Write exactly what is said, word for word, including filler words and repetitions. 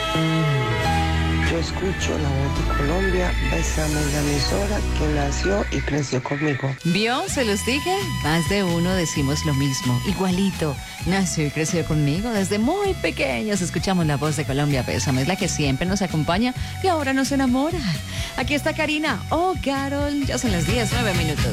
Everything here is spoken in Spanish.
Yo escucho la voz de Colombia, Bésame, la emisora que nació y creció conmigo. ¿Vio? Se los dije. Más de uno decimos lo mismo. Igualito. Nació y creció conmigo. Desde muy pequeños escuchamos la voz de Colombia, Bésame. Es la que siempre nos acompaña y ahora nos enamora. Aquí está Karina. Oh, Carol. Ya son las diez, nueve minutos.